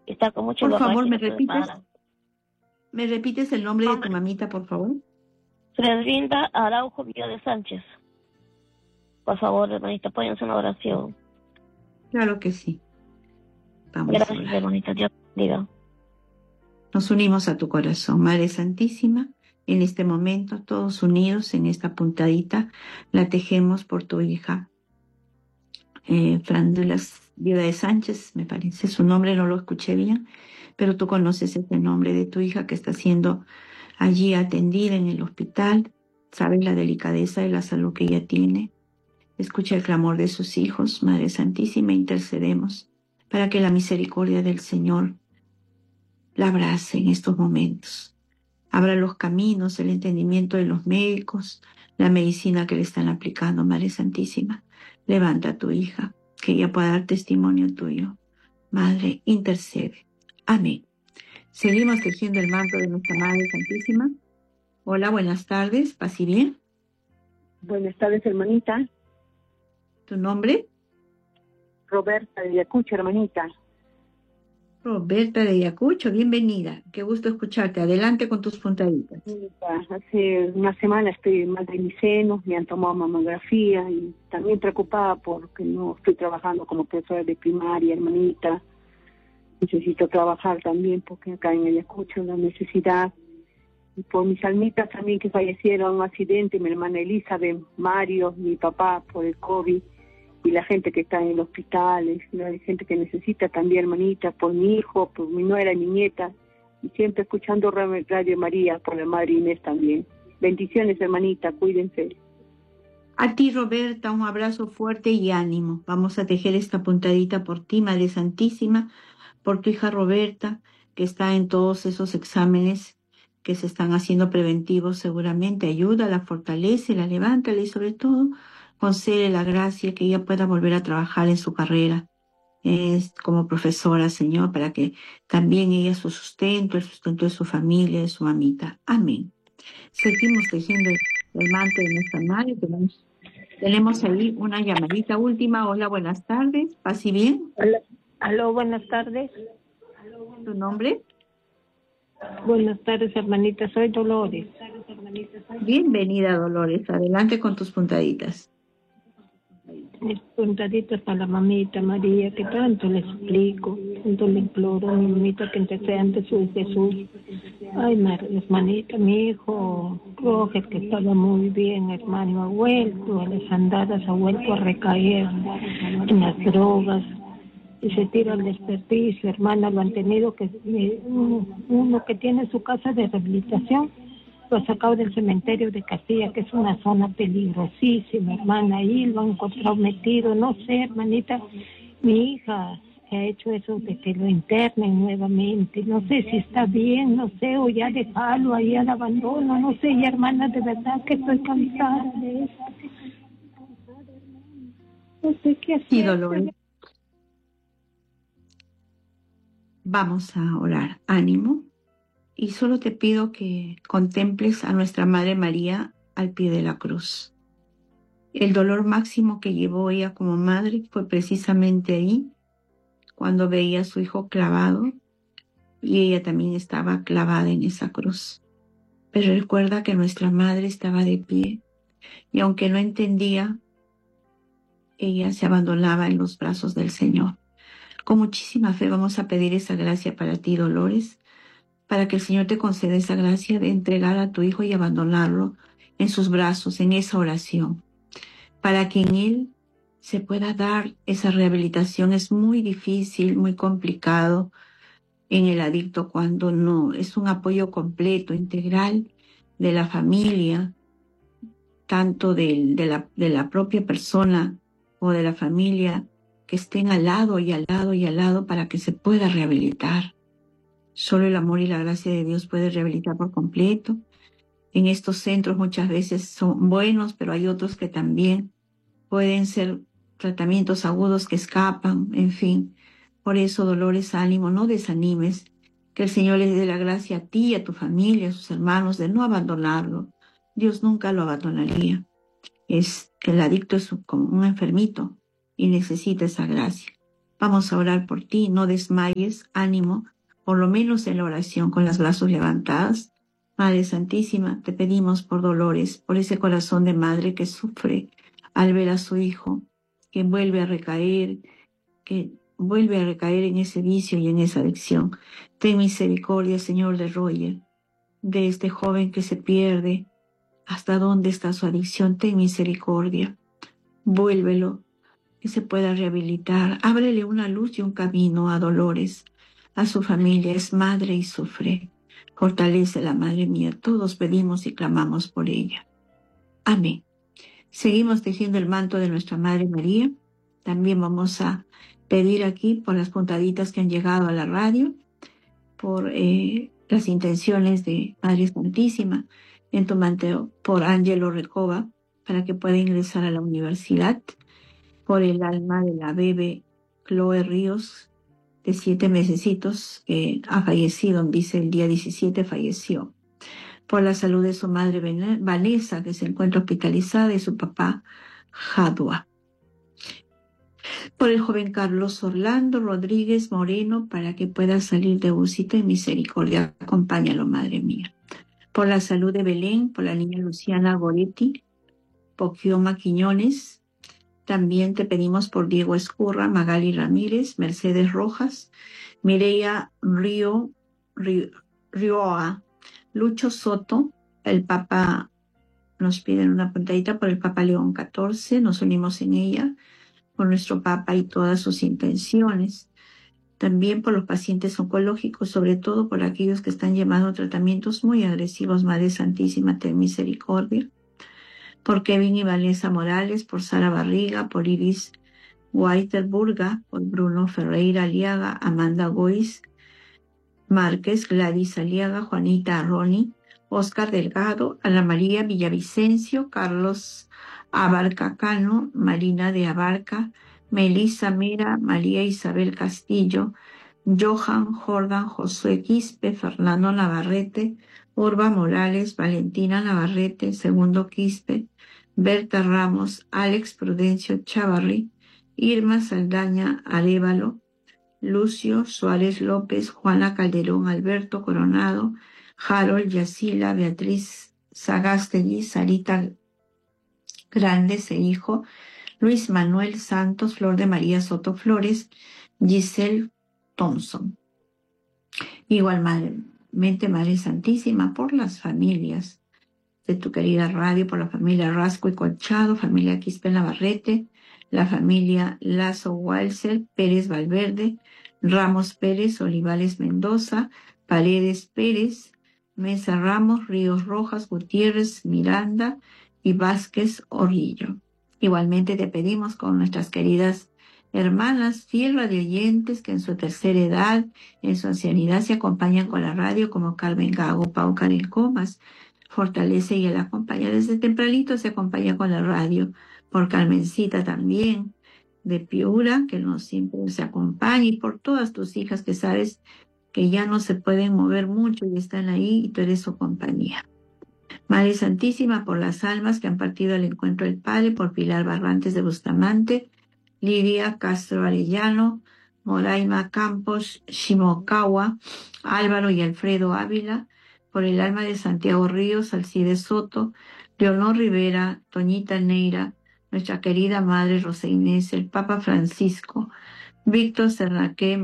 Está con mucho Por dolor favor, y no puede parar. ¿me repites el nombre de tu mamita, por favor? Fredrinda Araujo Villa de Sánchez. Por favor, hermanita, pónganse una oración. Claro que sí. Vamos a Gracias, orar. hermanita. Dios te bendiga. Nos unimos a tu corazón, Madre Santísima. En este momento, todos unidos en esta puntadita, la tejemos por tu hija, Frándulas Viuda de Sánchez, me parece su nombre, no lo escuché bien, pero tú conoces ese nombre de tu hija que está siendo allí atendida en el hospital, sabes la delicadeza de la salud que ella tiene. Escucha el clamor de sus hijos, Madre Santísima, intercedemos para que la misericordia del Señor la abrace en estos momentos. Abra los caminos, el entendimiento de los médicos, la medicina que le están aplicando, Madre Santísima. Levanta a tu hija, que ella pueda dar testimonio tuyo. Madre, intercede. Amén. Seguimos tejiendo el manto de nuestra Madre Santísima. Hola, buenas tardes. ¿Paz y bien? Buenas tardes, hermanita. ¿Tu nombre? Roberta de Ayacucho, hermanita. Roberta de Ayacucho, bienvenida. Qué gusto escucharte. Adelante con tus puntaditas. Hace una semana estoy mal de mis senos, me han tomado mamografía y también preocupada porque no estoy trabajando como profesora de primaria, hermanita. Necesito trabajar también porque acá en Ayacucho la necesidad. Y por mis almitas también que fallecieron en un accidente, mi hermana Elizabeth, Mario, mi papá por el COVID. Y la gente que está en el hospital, la gente que necesita también, hermanita, por mi hijo, por mi nuera y mi nieta, y siempre escuchando Radio María, por la Madre Inés también. Bendiciones, hermanita, cuídense. A ti, Roberta, un abrazo fuerte y ánimo. Vamos a tejer esta puntadita por ti, Madre Santísima, por tu hija Roberta, que está en todos esos exámenes que se están haciendo preventivos seguramente. Ayúdala, fortalécela, levántala y sobre todo concede la gracia que ella pueda volver a trabajar en su carrera como profesora, Señor, para que también ella su sustento, el sustento de su familia, de su mamita. Amén. Seguimos tejiendo el manto de nuestra madre. Tenemos ahí una llamadita última. Hola, buenas tardes. ¿Paz y bien? Hola. Aló, buenas tardes. ¿Tu nombre? Buenas tardes, hermanita. Soy Dolores. Bienvenida, Dolores. Adelante con tus puntaditas. Mis puntaditas para la mamita María, que tanto le explico, tanto le imploro a mi mamita que interceda ante su Jesús. Ay, hermanita, mi hijo Roger, que estaba muy bien, hermano, ha vuelto a las andadas, ha vuelto a recaer en las drogas y se tira al desperdicio, hermana. Lo han tenido que, uno que tiene su casa de rehabilitación, lo ha sacado del cementerio de Castilla, que es una zona peligrosísima, hermana. Ahí lo han encontrado metido, no sé, hermanita. Mi hija ha hecho eso de que lo internen nuevamente. No sé si está bien, no sé, o ya dejarlo ahí al abandono, no sé. Y hermana, de verdad que estoy cansada de eso. No sé qué hacer. Sí, Dolores. Vamos a orar. Ánimo. Y solo te pido que contemples a nuestra Madre María al pie de la cruz. El dolor máximo que llevó ella como madre fue precisamente ahí, cuando veía a su hijo clavado, y ella también estaba clavada en esa cruz. Pero recuerda que nuestra madre estaba de pie, y aunque no entendía, ella se abandonaba en los brazos del Señor. Con muchísima fe vamos a pedir esa gracia para ti, Dolores, para que el Señor te conceda esa gracia de entregar a tu hijo y abandonarlo en sus brazos, en esa oración, para que en él se pueda dar esa rehabilitación. Es muy difícil, muy complicado en el adicto cuando no es un apoyo completo, integral de la familia, tanto de la propia persona o de la familia, que estén al lado y al lado y al lado para que se pueda rehabilitar. Solo el amor y la gracia de Dios puede rehabilitar por completo. En estos centros muchas veces son buenos, pero hay otros que también pueden ser tratamientos agudos que escapan, en fin. Por eso, Dolores, ánimo, no desanimes, que el Señor les dé la gracia a ti, a tu familia, a sus hermanos, de no abandonarlo. Dios nunca lo abandonaría. El adicto es como un enfermito y necesita esa gracia. Vamos a orar por ti, no desmayes, ánimo, por lo menos en la oración con los brazos levantados. Madre Santísima, te pedimos por Dolores, por ese corazón de madre que sufre al ver a su hijo, que vuelve a recaer en ese vicio y en esa adicción. Ten misericordia, Señor, de Roger, de este joven que se pierde. ¿Hasta dónde está su adicción? Ten misericordia. Vuélvelo, que se pueda rehabilitar. Ábrele una luz y un camino a Dolores. A su familia es madre y sufre. Fortalécela, Madre mía. Todos pedimos y clamamos por ella. Amén. Seguimos tejiendo el manto de nuestra Madre María. También vamos a pedir aquí por las puntaditas que han llegado a la radio, por las intenciones de Madre Santísima en tu manto, por Ángelo Recoba, para que pueda ingresar a la universidad, por el alma de la bebé Chloe Ríos, de 7 mesecitos, que ha fallecido, dice el día 17 falleció. Por la salud de su madre Vanessa, que se encuentra hospitalizada, y su papá Jadua. Por el joven Carlos Orlando Rodríguez Moreno, para que pueda salir de UCI en misericordia. Acompáñalo, Madre mía. Por la salud de Belén, por la niña Luciana Goretti, Poquioma Quiñones. También te pedimos por Diego Escurra, Magali Ramírez, Mercedes Rojas, Mireia Rioa, Lucho Soto, el Papa, nos piden una puntadita por el Papa León XIV, nos unimos en ella, por nuestro Papa y todas sus intenciones. También por los pacientes oncológicos, sobre todo por aquellos que están llevando tratamientos muy agresivos. Madre Santísima, ten misericordia. Por Kevin y Vanessa Morales, por Sara Barriga, por Iris Weiterburga, por Bruno Ferreira Aliaga, Amanda Goiz Márquez, Gladys Aliaga, Juanita Arroni, Oscar Delgado, Ana María Villavicencio, Carlos Abarca Cano, Marina de Abarca, Melissa Mera, María Isabel Castillo, Johan Jordan, Josué Quispe, Fernando Navarrete, Urba Morales, Valentina Navarrete, Segundo Quispe, Berta Ramos, Alex Prudencio Chavarri, Irma Saldaña Arévalo, Lucio Suárez López, Juana Calderón, Alberto Coronado, Harold Yacila, Beatriz Sagastegui, Sarita Grandes e hijo, Luis Manuel Santos, Flor de María Soto Flores, Giselle Thompson. Igualmente, Madre Santísima, por las familias de tu querida radio, por la familia Rasco y Colchado, familia Quispe Navarrete, la familia Lazo Walser, Pérez Valverde, Ramos Pérez, Olivales Mendoza, Paredes Pérez, Mesa Ramos, Ríos Rojas, Gutiérrez, Miranda y Vázquez Orillo. Igualmente te pedimos con nuestras queridas hermanas, fiel radioyentes que en su tercera edad, en su ancianidad, se acompañan con la radio, como Carmen Gago, Pau Karen Comas, fortalece y él acompaña desde tempranito, se acompaña con la radio, por Carmencita también, de Piura, que nos siempre se acompaña, y por todas tus hijas que sabes que ya no se pueden mover mucho y están ahí y tú eres su compañía. Madre Santísima, por las almas que han partido al encuentro del Padre, por Pilar Barrantes de Bustamante, Lidia Castro Arellano, Moraima Campos, Shimokawa, Álvaro y Alfredo Ávila, por el alma de Santiago Ríos, Alcides Soto, Leonor Rivera, Toñita Neira, nuestra querida Madre Rosa Inés, el Papa Francisco, Víctor Cernaque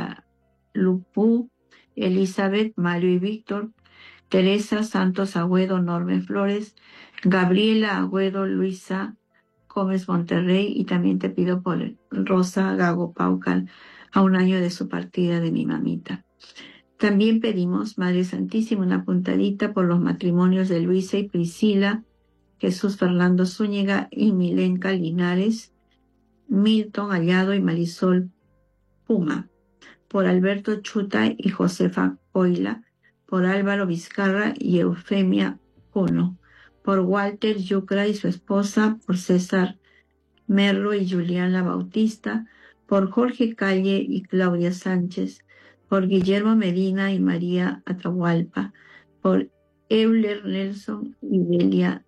Macalupú, Elizabeth, Mario y Víctor, Teresa Santos Agüedo, Norme Flores, Gabriela Agüedo, Luisa Gómez Monterrey, y también te pido por Rosa Gago Paucal, a un año de su partida de mi mamita. También pedimos, Madre Santísima, una puntadita por los matrimonios de Luisa y Priscila, Jesús Fernando Zúñiga y Milenka Linares, Milton Hallado y Marisol Puma, por Alberto Chuta y Josefa Coila, por Álvaro Vizcarra y Eufemia Cuno, por Walter Yucra y su esposa, por César Merlo y Juliana Bautista, por Jorge Calle y Claudia Sánchez, por Guillermo Medina y María Atahualpa, por Euler Nelson y Delia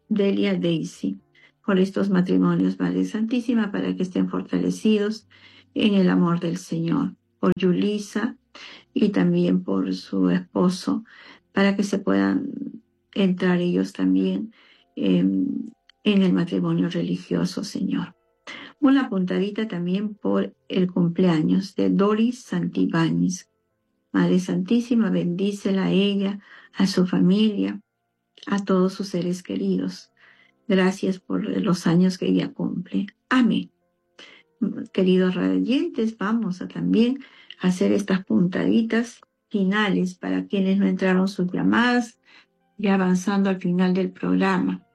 Daisy, por estos matrimonios, Madre Santísima, para que estén fortalecidos en el amor del Señor, por Yulisa y también por su esposo, para que se puedan entrar ellos también en el matrimonio religioso, Señor. Una puntadita también por el cumpleaños de Doris Santibáñez. Madre Santísima, bendícela a ella, a su familia, a todos sus seres queridos. Gracias por los años que ella cumple. Amén. Queridos radiantes, vamos a también hacer estas puntaditas finales para quienes no entraron sus llamadas, ya avanzando al final del programa.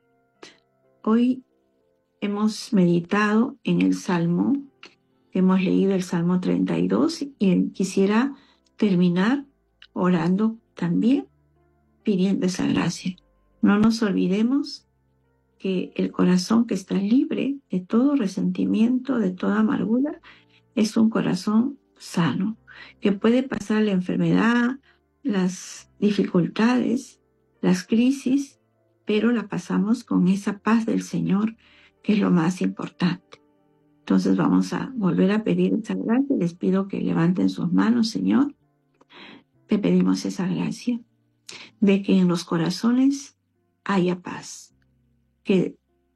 Hoy hemos meditado en el Salmo, hemos leído el Salmo 32 y quisiera terminar orando también, pidiendo esa gracia. No nos olvidemos que el corazón que está libre de todo resentimiento, de toda amargura, es un corazón sano, que puede pasar la enfermedad, las dificultades, las crisis, pero la pasamos con esa paz del Señor, que es lo más importante. Entonces vamos a volver a pedir esa gracia. Les pido que levanten sus manos, Señor. Te pedimos esa gracia de que en los corazones haya paz, que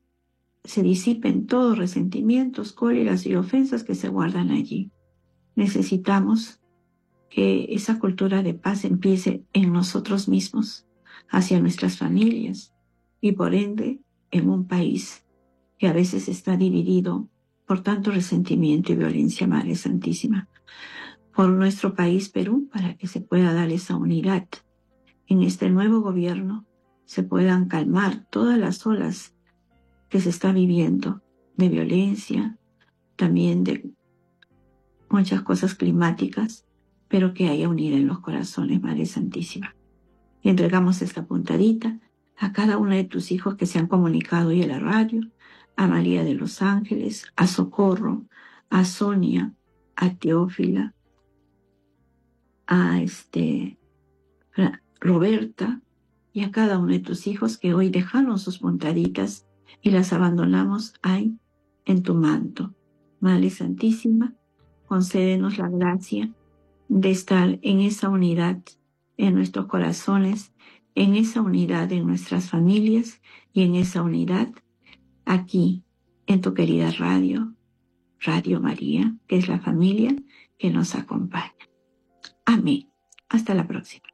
se disipen todos resentimientos, cóleras y ofensas que se guardan allí. Necesitamos que esa cultura de paz empiece en nosotros mismos, hacia nuestras familias y por ende en un país que a veces está dividido por tanto resentimiento y violencia, Madre Santísima. Por nuestro país, Perú, para que se pueda dar esa unidad. En este nuevo gobierno se puedan calmar todas las olas que se está viviendo de violencia, también de muchas cosas climáticas, pero que haya unidad en los corazones, Madre Santísima. Y entregamos esta puntadita a cada uno de tus hijos que se han comunicado hoy a la radio, a María de los Ángeles, a Socorro, a Sonia, a Teófila, a Roberta y a cada uno de tus hijos que hoy dejaron sus puntaditas y las abandonamos ahí en tu manto. Madre Santísima, concédenos la gracia de estar en esa unidad en nuestros corazones, en esa unidad en nuestras familias y en esa unidad aquí en tu querida Radio María, que es la familia que nos acompaña. Amén. Hasta la próxima.